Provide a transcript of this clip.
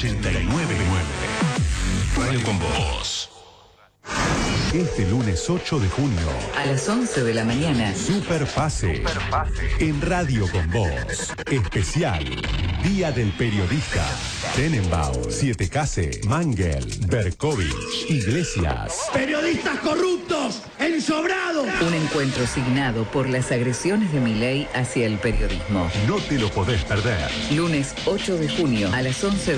899. Radio con Vos. Este lunes 8 de junio, a las 11 de la mañana, Superpase en Radio con Vos. Especial Día del Periodista. Tenenbaum, Siete Case, Mangel, Berkovich, Iglesias. ¡Periodistas corruptos! ¡Ensobrados! Un encuentro signado por las agresiones de Milei hacia el periodismo. No te lo podés perder. Lunes 8 de junio a las 11